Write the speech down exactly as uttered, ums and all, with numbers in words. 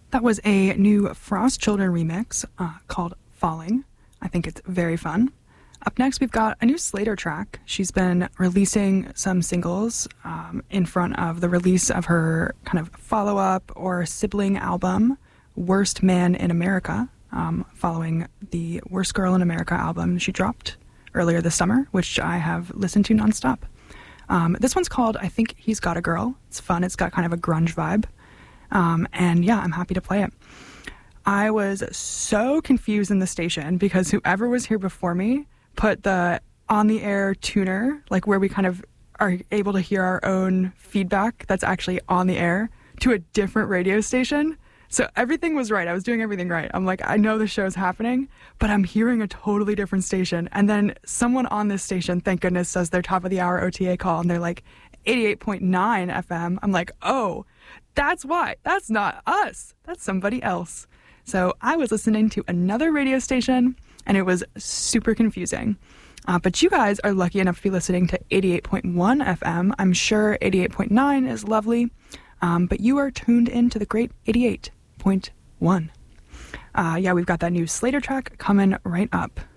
That was a new Frost Children remix uh, called Falling. I think it's very fun. Up next, we've got a new Slater track. She's been releasing some singles um, in front of the release of her kind of follow-up or sibling album, Worst Man in America, um, following the Worst Girl in America album she dropped earlier this summer, which I have listened to nonstop. Um, this one's called I Think He's Got a Girl. It's fun. It's got kind of a grunge vibe. Um, and yeah, I'm happy to play it. I was so confused in the station because whoever was here before me put the on-the-air tuner, like where we kind of are able to hear our own feedback that's actually on the air, to a different radio station. So everything was right. I was doing everything right. I'm like, I know the show's happening, but I'm hearing a totally different station. And then someone on this station, thank goodness, says their top of the hour O T A call, and they're like, eighty-eight point nine F M. I'm like, oh, that's why. That's not us. That's somebody else. So I was listening to another radio station, and it was super confusing. Uh, but you guys are lucky enough to be listening to eighty-eight point one F M. I'm sure eighty-eight point nine is lovely, um, but you are tuned into the great eighty-eight point one. Uh, yeah, we've got that new Slater track coming right up.